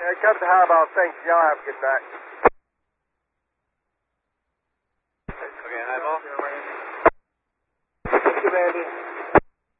Cut the highball. Thanks. Y'all have a good night. Okay, highball. Thank you, Randy.